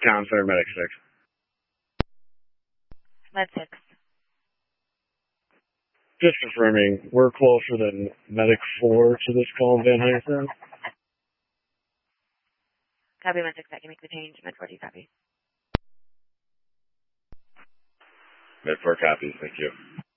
Town Center Medic 6. Med 6. Just confirming, we're closer than Medic 4 to this call in Van Heinsen. Copy, Med 6, I can make the change. Med 4, do you copy? Med 4 copies, thank you.